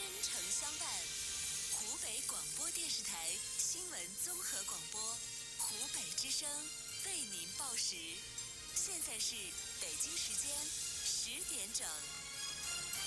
真诚相伴。湖北广播电视台新闻综合广播，湖北之声为您报时。现在是北京时间10点整。